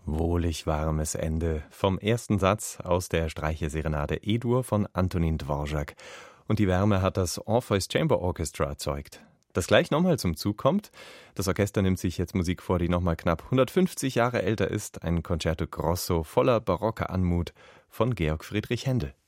Wohlig warmes Ende vom ersten Satz aus der Streicherserenade E-Dur von Antonin Dvorak. Und die Wärme hat das Orpheus Chamber Orchestra erzeugt, das gleich nochmal zum Zug kommt. Das Orchester nimmt sich jetzt Musik vor, die nochmal knapp 150 Jahre älter ist. Ein Concerto Grosso voller barocker Anmut von Georg Friedrich Händel.